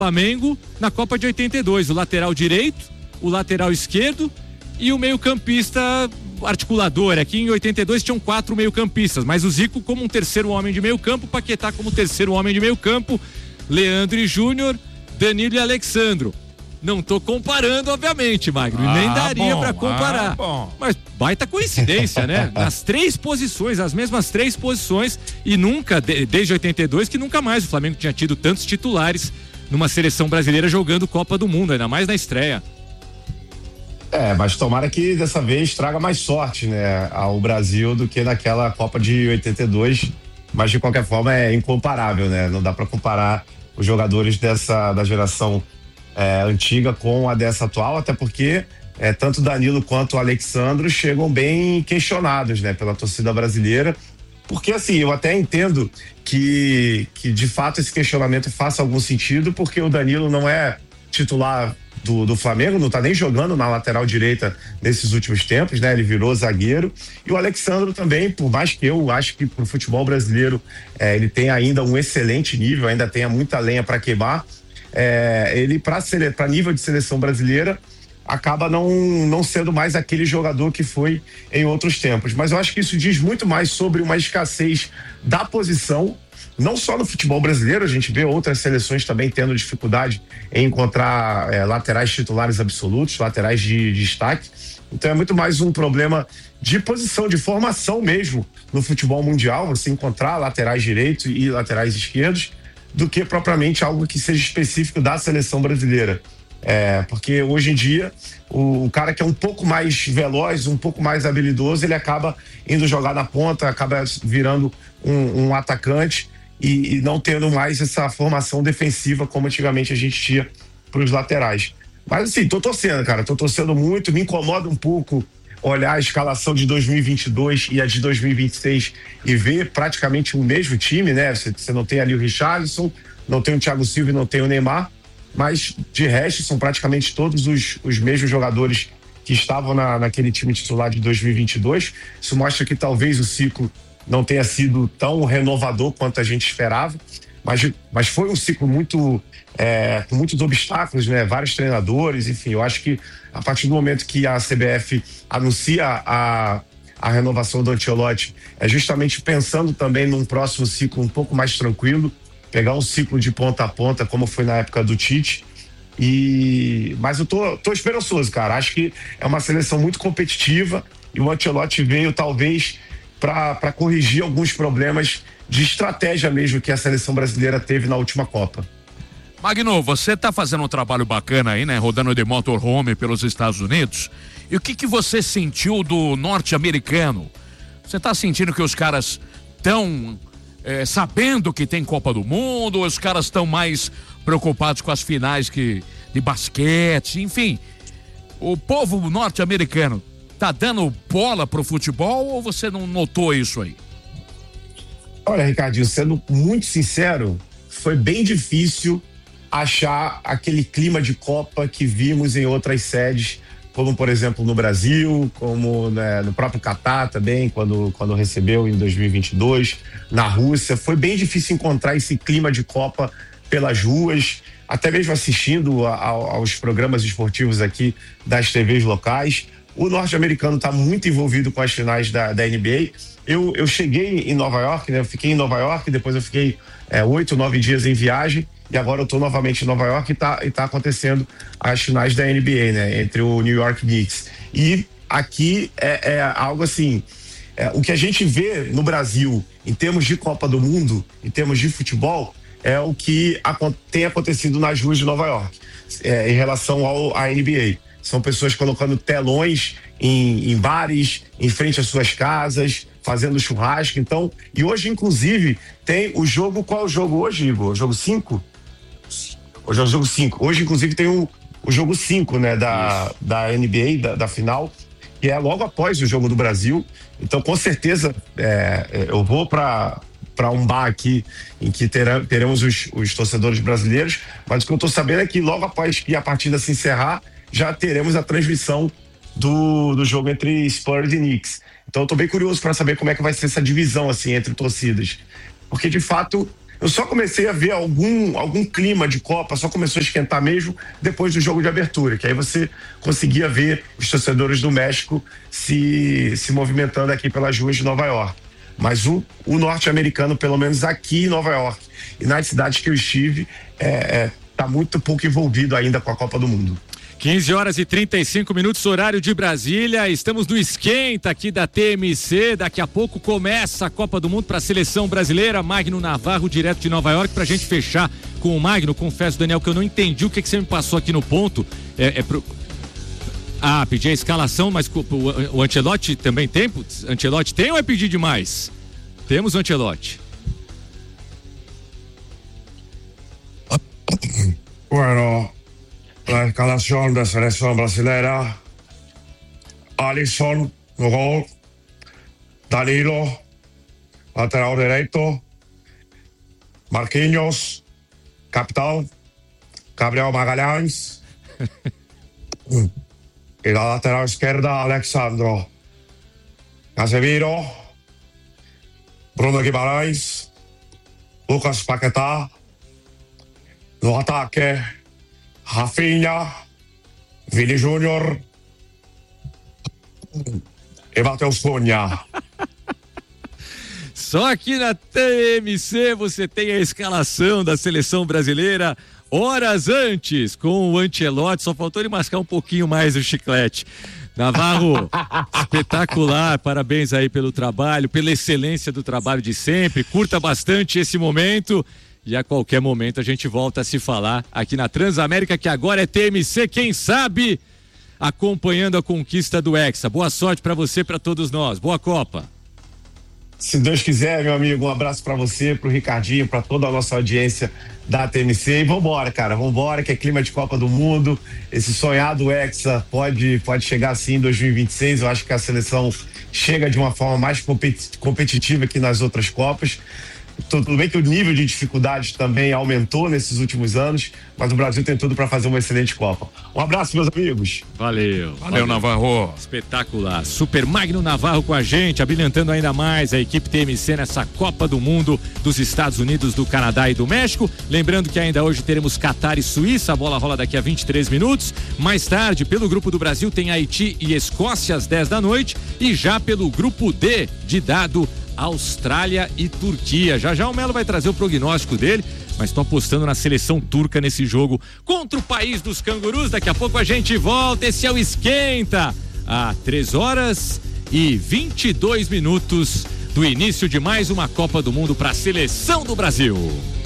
Flamengo na Copa de 82, o lateral direito, o lateral esquerdo e o meio-campista articulador. Aqui em 82 tinham 4 meio-campistas, mas o Zico como um terceiro homem de meio-campo, Paquetá como terceiro homem de meio-campo, Leandro e Júnior, Danilo e Alexandro. Não tô comparando, obviamente, Magno, nem daria pra comparar. Mas baita coincidência, né? Nas 3 posições, as mesmas 3 posições, e nunca, desde 82, que nunca mais o Flamengo tinha tido tantos titulares numa seleção brasileira jogando Copa do Mundo, ainda mais na estreia. Mas tomara que dessa vez traga mais sorte, né, ao Brasil do que naquela Copa de 82, mas de qualquer forma é incomparável, né? Não dá pra comparar os jogadores da geração antiga com a dessa atual, até porque tanto o Danilo quanto o Alexandro chegam bem questionados, né, pela torcida brasileira, porque assim, eu até entendo que de fato esse questionamento faça algum sentido, porque o Danilo não é titular do Flamengo, não tá nem jogando na lateral direita nesses últimos tempos, né? Ele virou zagueiro, e o Alexandro também, por mais que eu acho que pro futebol brasileiro ele tem ainda um excelente nível, ainda tem muita lenha para queimar, ele para nível de seleção brasileira acaba não sendo mais aquele jogador que foi em outros tempos, mas eu acho que isso diz muito mais sobre uma escassez da posição, não só no futebol brasileiro, a gente vê outras seleções também tendo dificuldade em encontrar laterais titulares absolutos, laterais de destaque. Então é muito mais um problema de posição, de formação mesmo no futebol mundial, você encontrar laterais direitos e laterais esquerdos, do que propriamente algo que seja específico da seleção brasileira. Porque hoje em dia o cara que é um pouco mais veloz, um pouco mais habilidoso, ele acaba indo jogar na ponta, acaba virando um atacante e não tendo mais essa formação defensiva como antigamente a gente tinha para os laterais. Mas assim, tô torcendo, cara, tô torcendo muito, me incomoda um pouco olhar a escalação de 2022 e a de 2026 e ver praticamente o mesmo time, né? Você não tem ali o Richarlison, não tem o Thiago Silva e não tem o Neymar, mas de resto são praticamente todos os mesmos jogadores que estavam naquele time titular de 2022. Isso mostra que talvez o ciclo não tenha sido tão renovador quanto a gente esperava, mas foi um ciclo muito com muitos obstáculos, né? Vários treinadores, enfim, eu acho que a partir do momento que a CBF anuncia a renovação do Ancelotti, é justamente pensando também num próximo ciclo um pouco mais tranquilo, pegar um ciclo de ponta a ponta, como foi na época do Tite. Mas eu tô esperançoso, cara. Acho que é uma seleção muito competitiva e o Ancelotti veio talvez para corrigir alguns problemas de estratégia mesmo que a seleção brasileira teve na última Copa. Magno, você tá fazendo um trabalho bacana aí, né? Rodando de motorhome pelos Estados Unidos. E o que você sentiu do norte-americano? Você tá sentindo que os caras estão sabendo que tem Copa do Mundo, ou os caras estão mais preocupados com as finais de basquete, enfim? O povo norte-americano tá dando bola pro futebol ou você não notou isso aí? Olha, Ricardinho, sendo muito sincero, foi bem difícil achar aquele clima de Copa que vimos em outras sedes, como por exemplo no Brasil, como no próprio Catar também, quando recebeu em 2022, na Rússia. Foi bem difícil encontrar esse clima de Copa pelas ruas, até mesmo assistindo aos programas esportivos aqui das TVs locais. O norte-americano está muito envolvido com as finais da NBA. Eu cheguei em Nova York, né? Eu fiquei em Nova York, depois eu fiquei 8, 9 dias em viagem, e agora eu tô novamente em Nova York e tá acontecendo as finais da NBA, né? Entre o New York Knicks. E aqui é algo assim, o que a gente vê no Brasil em termos de Copa do Mundo, em termos de futebol, é o que tem acontecido nas ruas de Nova York, em relação à NBA. São pessoas colocando telões em bares, em frente às suas casas, fazendo churrasco. Então, e hoje, inclusive, tem o jogo. Qual é o jogo hoje, Igor? O jogo 5? Hoje é o jogo 5. Hoje, inclusive, tem o jogo 5, né, da NBA, da final, que é logo após o jogo do Brasil. Então, com certeza, eu vou para um bar aqui em que teremos os torcedores brasileiros, mas o que eu estou sabendo é que logo após que a partida se encerrar, já teremos a transmissão do jogo entre Spurs e Knicks. Então eu tô bem curioso para saber como é que vai ser essa divisão assim entre torcidas, porque de fato Eu só comecei a ver algum clima de Copa, só começou a esquentar mesmo depois do jogo de abertura, que aí você conseguia ver os torcedores do México se movimentando aqui pelas ruas de Nova York. Mas o norte-americano, pelo menos aqui em Nova York e nas cidades que eu estive, tá muito pouco envolvido ainda com a Copa do Mundo. 15h35, horário de Brasília. Estamos no esquenta aqui da TMC. Daqui a pouco começa a Copa do Mundo para a seleção brasileira. Magno Navarro, direto de Nova York, pra gente fechar com o Magno. Confesso, Daniel, que eu não entendi o que você me passou aqui no ponto. Pedi a escalação, mas o Ancelotti também tem? Ancelotti tem ou é pedir demais? Temos o Ancelotti. Bueno, la escalación de selección brasileña: Alisson no gol, Danilo lateral derecho, Marquinhos capitán, Gabriel Magalhães y la lateral izquierda Alexandro, Casemiro, Bruno Guimarães, Lucas Paquetá. No ataque, Rafinha, Vini Júnior e Matheus Cunha. Só aqui na TMC você tem a escalação da seleção brasileira horas antes com o Ancelotti. Só faltou ele mascar um pouquinho mais o chiclete. Navarro, espetacular, parabéns aí pelo trabalho, pela excelência do trabalho de sempre. Curta bastante esse momento. E a qualquer momento a gente volta a se falar aqui na Transamérica, que agora é TMC, quem sabe, acompanhando a conquista do Hexa. Boa sorte pra você, pra todos nós. Boa Copa. Se Deus quiser, meu amigo, um abraço pra você, pro Ricardinho, pra toda a nossa audiência da TMC. E vambora, cara, vambora, que é clima de Copa do Mundo. Esse sonhado Hexa pode chegar assim em 2026. Eu acho que a seleção chega de uma forma mais competitiva que nas outras Copas. Tudo bem que o nível de dificuldade também aumentou nesses últimos anos, mas o Brasil tem tudo para fazer uma excelente Copa. Um abraço, meus amigos. Valeu, Navarro. Espetacular. Super Magno Navarro com a gente, habilitando ainda mais a equipe TMC nessa Copa do Mundo dos Estados Unidos, do Canadá e do México. Lembrando que ainda hoje teremos Catar e Suíça, a bola rola daqui a 23 minutos. Mais tarde, pelo Grupo do Brasil, tem Haiti e Escócia às 10 da noite. E já pelo Grupo D, de dado, Austrália e Turquia. Já o Melo vai trazer o prognóstico dele, mas estou apostando na seleção turca nesse jogo contra o país dos cangurus. Daqui a pouco a gente volta. Esse é o Esquenta, a 3h22 do início de mais uma Copa do Mundo para a seleção do Brasil.